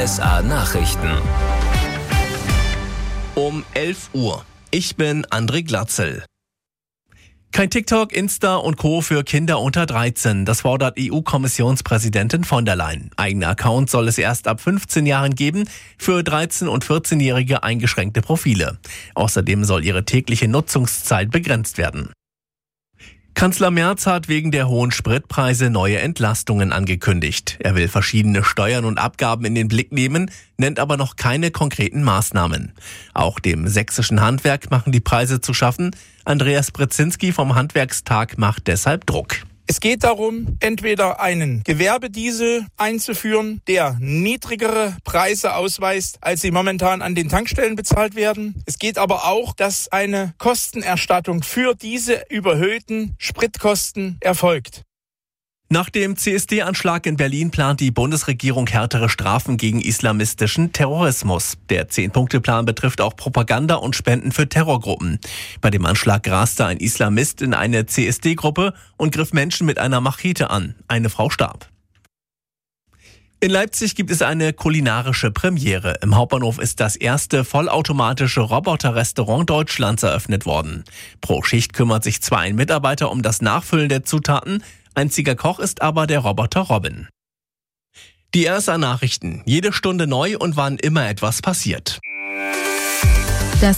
RSA Nachrichten. Um 11 Uhr. Ich bin André Glatzel. Kein TikTok, Insta und Co. für Kinder unter 13. Das fordert EU-Kommissionspräsidentin von der Leyen. Eigene Accounts soll es erst ab 15 Jahren geben, für 13- und 14-Jährige eingeschränkte Profile. Außerdem soll ihre tägliche Nutzungszeit begrenzt werden. Kanzler Merz hat wegen der hohen Spritpreise neue Entlastungen angekündigt. Er will verschiedene Steuern und Abgaben in den Blick nehmen, nennt aber noch keine konkreten Maßnahmen. Auch dem sächsischen Handwerk machen die Preise zu schaffen. Andreas Brzezinski vom Handwerkstag macht deshalb Druck. Es geht darum, entweder einen Gewerbediesel einzuführen, der niedrigere Preise ausweist, als sie momentan an den Tankstellen bezahlt werden. Es geht aber auch, dass eine Kostenerstattung für diese überhöhten Spritkosten erfolgt. Nach dem CSD-Anschlag in Berlin plant die Bundesregierung härtere Strafen gegen islamistischen Terrorismus. Der 10-Punkte-Plan betrifft auch Propaganda und Spenden für Terrorgruppen. Bei dem Anschlag graste ein Islamist in eine CSD-Gruppe und griff Menschen mit einer Machete an. Eine Frau starb. In Leipzig gibt es eine kulinarische Premiere. Im Hauptbahnhof ist das erste vollautomatische Roboter-Restaurant Deutschlands eröffnet worden. Pro Schicht kümmert sich zwar ein Mitarbeiter um das Nachfüllen der Zutaten, einziger Koch ist aber der Roboter Robin. Die RSA Nachrichten. Jede Stunde neu und wann immer etwas passiert. Der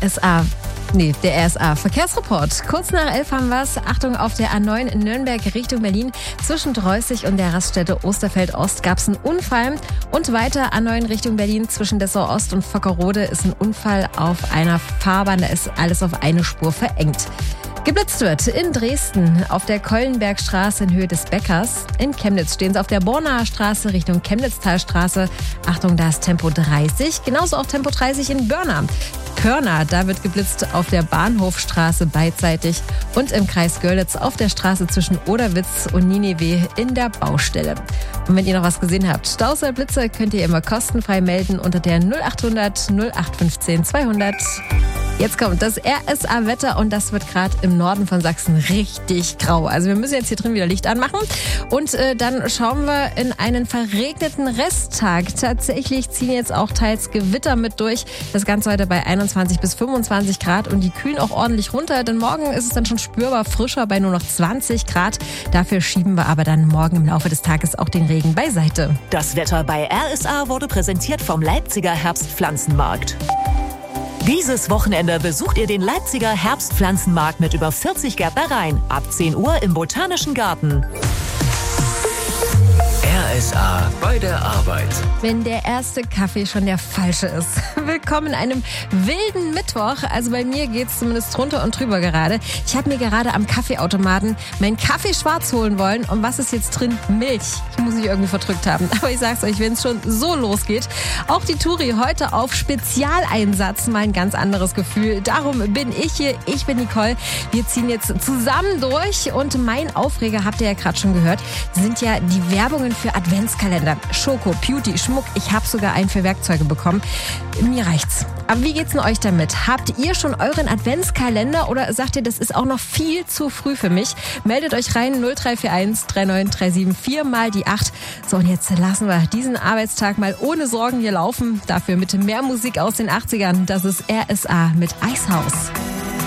RSA Verkehrsreport. Kurz nach 11 haben wir es. Achtung, auf der A9 in Nürnberg Richtung Berlin. Zwischen Dreußig und der Raststätte Osterfeld-Ost gab es einen Unfall. Und weiter A9 Richtung Berlin zwischen Dessau Ost und Vockerode ist ein Unfall auf einer Fahrbahn. Da ist alles auf eine Spur verengt. Geblitzt wird in Dresden auf der Keulenbergstraße in Höhe des Bäckers. In Chemnitz stehen sie auf der Bornaer Straße Richtung Chemnitztalstraße. Achtung, da ist Tempo 30. Genauso auch Tempo 30 in Börna. Körner, da wird geblitzt auf der Bahnhofstraße beidseitig und im Kreis Görlitz auf der Straße zwischen Oderwitz und Nineveh in der Baustelle. Und wenn ihr noch was gesehen habt, Staus oder Blitze, könnt ihr immer kostenfrei melden unter der 0800 0815 200. Jetzt kommt das RSA-Wetter und das wird gerade im Norden von Sachsen richtig grau. Also wir müssen jetzt hier drin wieder Licht anmachen und dann schauen wir in einen verregneten Resttag. Tatsächlich ziehen jetzt auch teils Gewitter mit durch. Das Ganze heute bei 21 bis 25 Grad und die kühlen auch ordentlich runter, denn morgen ist es dann schon spürbar frischer bei nur noch 20 Grad. Dafür schieben wir aber dann morgen im Laufe des Tages auch den Regen beiseite. Das Wetter bei RSA wurde präsentiert vom Leipziger Herbstpflanzenmarkt. Dieses Wochenende besucht ihr den Leipziger Herbstpflanzenmarkt mit über 40 Gärtnereien. Ab 10 Uhr im Botanischen Garten. RSA bei der Arbeit. Wenn der erste Kaffee schon der falsche ist. Willkommen in einem wilden Mittwoch. Also bei mir geht's zumindest drunter und drüber gerade. Ich habe mir gerade am Kaffeeautomaten meinen Kaffee schwarz holen wollen. Und was ist jetzt drin? Milch. Ich muss mich irgendwie verdrückt haben. Aber ich sag's euch, wenn es schon so losgeht. Auch die Touri heute auf Spezialeinsatz. Mal ein ganz anderes Gefühl. Darum bin ich hier. Ich bin Nicole. Wir ziehen jetzt zusammen durch. Und mein Aufreger, habt ihr ja gerade schon gehört, sind ja die Werbungen für Adventskalender. Schoko, Beauty, Schmuck. Ich habe sogar einen für Werkzeuge bekommen. Mir reicht's. Aber wie geht's denn euch damit? Habt ihr schon euren Adventskalender oder sagt ihr, das ist auch noch viel zu früh für mich? Meldet euch rein 0341 3937 4 mal die 8. So, und jetzt lassen wir diesen Arbeitstag mal ohne Sorgen hier laufen. Dafür mit mehr Musik aus den 80ern. Das ist RSA mit Eishaus.